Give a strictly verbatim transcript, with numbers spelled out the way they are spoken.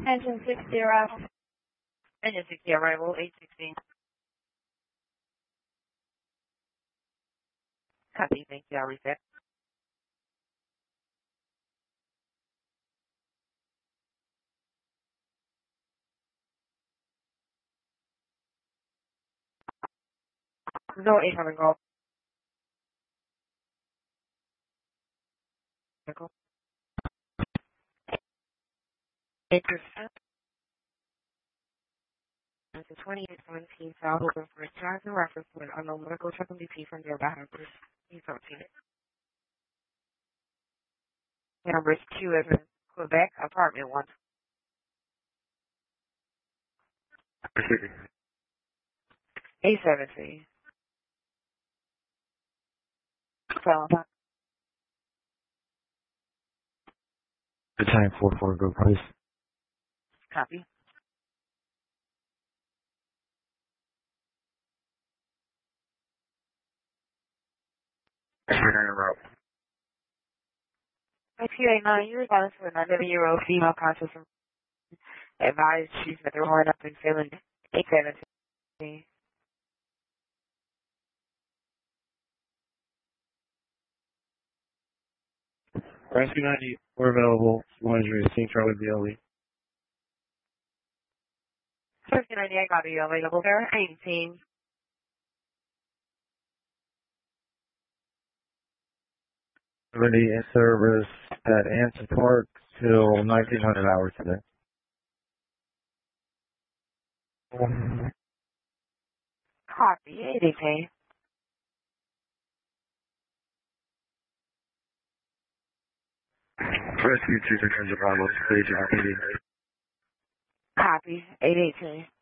Engine six zero. Engine sixty arrival, eight sixteen. Copy, thank you, I'll reset. No eight hundred golf. eight percent. It's a twenty-eight seventeen South Open for charge and reference to an unknown medical check M V P from nearby Harvard. Please don't see it. Number two is in Quebec, apartment one. eight seventeen. So, The time four four go price. copy. Route. X Q A nine, you're responding to a ninety-year-old female conscious advised she's been throwing up and feeling eight seventeen. Rescue ninety, we're available. one injury, Saint Charlie B L E. Rescue ninety-eight, got you available there. eighteen. Ready in service at Anson Park till nineteen hundred hours today. Copy, eighteen. Rescue two six hundred Bravo, stage eighty. Copy, eight eighteen.